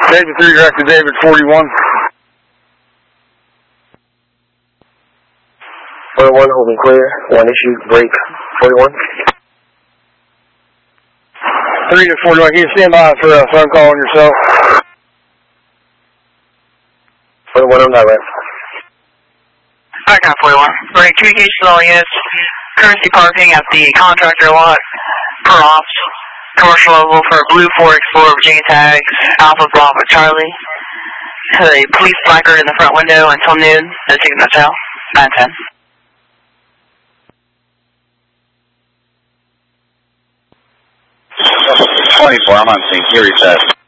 David 3, directed David 41. 41, open clear. 1 issue, break 41. 3 to 41, can you stand by for a phone call on yourself? 41 on direct. Icon 41. Break communications to all units. Currency parking at the contractor lot. Per ops. Commercial level for Blue Ford Explorer Virginia tags. Alpha Bravo Charlie. The police placard in the front window until noon. The Signet Hotel. 910. 24, I'm on scene. Here reset.